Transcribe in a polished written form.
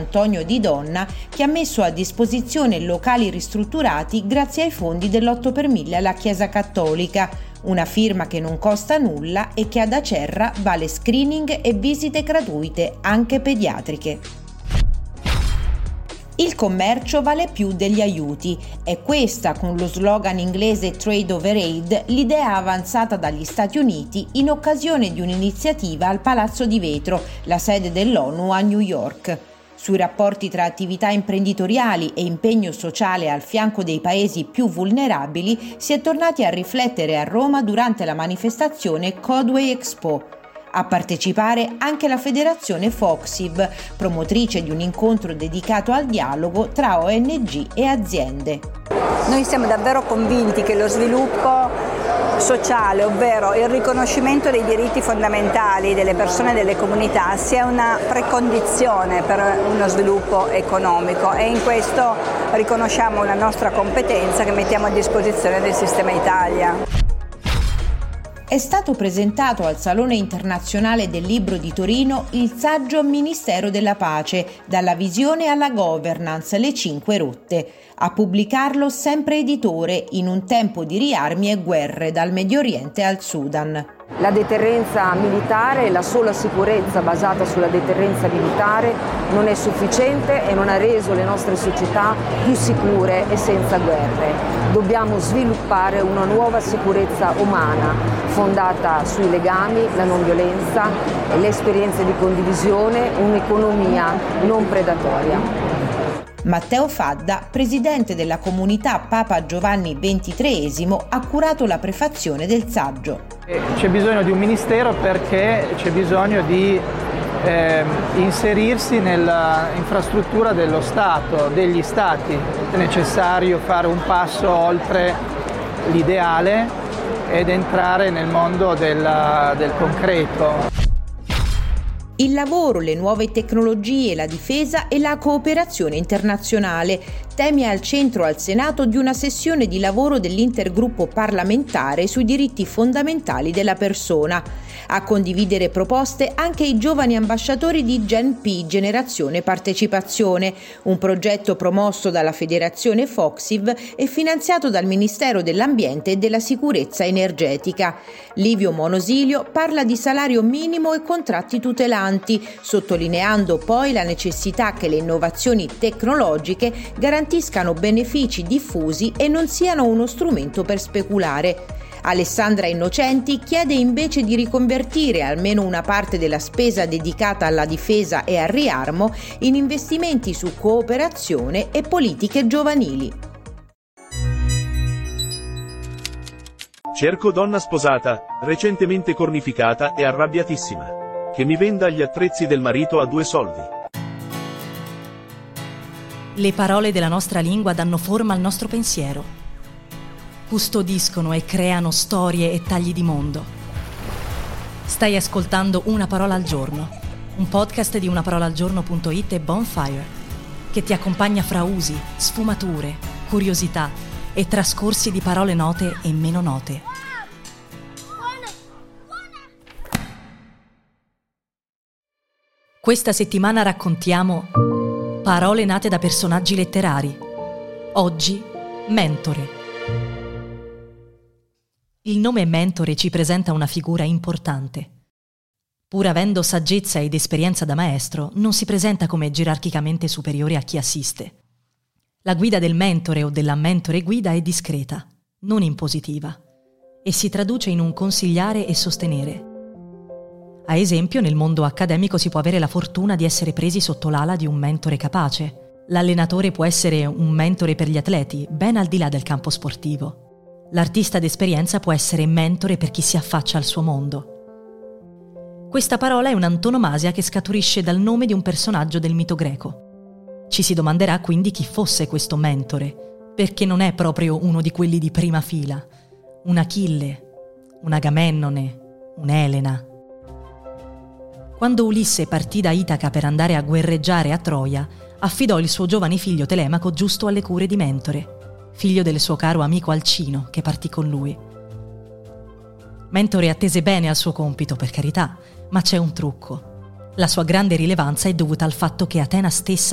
Antonio Di Donna, che ha messo a disposizione locali ristrutturati grazie ai fondi dell'8 per 1000 alla Chiesa Cattolica, una firma che non costa nulla e che ad Acerra vale screening e visite gratuite, anche pediatriche. Il commercio vale più degli aiuti. È questa, con lo slogan inglese Trade over Aid, l'idea avanzata dagli Stati Uniti in occasione di un'iniziativa al Palazzo di Vetro, la sede dell'ONU a New York. Sui rapporti tra attività imprenditoriali e impegno sociale al fianco dei paesi più vulnerabili si è tornati a riflettere a Roma durante la manifestazione Codeway Expo. A partecipare anche la Federazione Foxiv, promotrice di un incontro dedicato al dialogo tra ONG e aziende. Noi siamo davvero convinti che lo sviluppo sociale, ovvero il riconoscimento dei diritti fondamentali delle persone e delle comunità, sia una precondizione per uno sviluppo economico, e in questo riconosciamo la nostra competenza che mettiamo a disposizione del Sistema Italia. È stato presentato al Salone Internazionale del Libro di Torino il saggio Ministero della Pace, dalla visione alla governance, le 5 rotte. A pubblicarlo Sempre Editore, in un tempo di riarmi e guerre dal Medio Oriente al Sudan. La deterrenza militare, la sola sicurezza basata sulla deterrenza militare non è sufficiente e non ha reso le nostre società più sicure e senza guerre. Dobbiamo sviluppare una nuova sicurezza umana, fondata sui legami, la non violenza, le esperienze di condivisione, un'economia non predatoria. Matteo Fadda, presidente della comunità Papa Giovanni XXIII, ha curato la prefazione del saggio. C'è bisogno di un ministero perché c'è bisogno di inserirsi nella infrastruttura dello Stato, degli Stati. È necessario fare un passo oltre l'ideale ed entrare nel mondo del concreto. Il lavoro, le nuove tecnologie, la difesa e la cooperazione internazionale, temi al centro al Senato di una sessione di lavoro dell'intergruppo parlamentare sui diritti fondamentali della persona. A condividere proposte anche i giovani ambasciatori di Gen P, Generazione Partecipazione, un progetto promosso dalla Federazione Foxiv e finanziato dal Ministero dell'Ambiente e della Sicurezza Energetica. Livio Monosilio parla di salario minimo e contratti tutelanti, sottolineando poi la necessità che le innovazioni tecnologiche garantiscano benefici diffusi e non siano uno strumento per speculare. Alessandra Innocenti chiede invece di riconvertire almeno una parte della spesa dedicata alla difesa e al riarmo in investimenti su cooperazione e politiche giovanili. Cerco donna sposata, recentemente cornificata e arrabbiatissima. Che mi venda gli attrezzi del marito a 2 soldi. Le parole della nostra lingua danno forma al nostro pensiero. Custodiscono e creano storie e tagli di mondo. Stai ascoltando Una parola al giorno, un podcast di unaparolaalgiorno.it e Bonfire, che ti accompagna fra usi, sfumature, curiosità e trascorsi di parole note e meno note. Questa settimana raccontiamo parole nate da personaggi letterari. Oggi, mentore. Il nome mentore ci presenta una figura importante. Pur avendo saggezza ed esperienza da maestro, non si presenta come gerarchicamente superiore a chi assiste. La guida del mentore o della mentore guida è discreta, non impositiva, e si traduce in un consigliare e sostenere. A esempio, nel mondo accademico si può avere la fortuna di essere presi sotto l'ala di un mentore capace. L'allenatore può essere un mentore per gli atleti, ben al di là del campo sportivo. L'artista d'esperienza può essere mentore per chi si affaccia al suo mondo. Questa parola è un'antonomasia che scaturisce dal nome di un personaggio del mito greco. Ci si domanderà quindi chi fosse questo mentore, perché non è proprio uno di quelli di prima fila, un Achille, un Agamennone, un'Elena. Quando Ulisse partì da Itaca per andare a guerreggiare a Troia, affidò il suo giovane figlio Telemaco giusto alle cure di Mentore, figlio del suo caro amico Alcino, che partì con lui. Mentore attese bene al suo compito, per carità, ma c'è un trucco. La sua grande rilevanza è dovuta al fatto che Atena stessa